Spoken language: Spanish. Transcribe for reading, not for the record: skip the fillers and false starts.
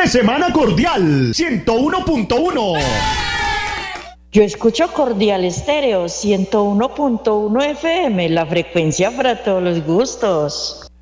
de semana cordial 101.1. Yo escucho Cordial Estéreo 101.1 FM, la frecuencia para todos los gustos.